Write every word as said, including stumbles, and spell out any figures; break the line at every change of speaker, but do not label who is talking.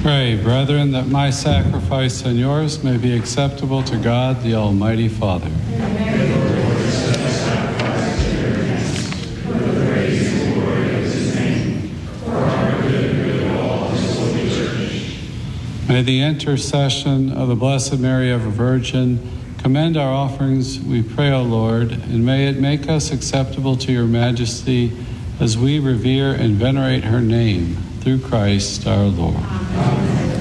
Pray, brethren, that my sacrifice and yours may be acceptable to God, the Almighty Father. May the intercession of the Blessed Mary, ever Virgin, commend our offerings, we pray, O Lord, and may it make us acceptable to your majesty as we revere and venerate her name, through Christ our Lord. Amen.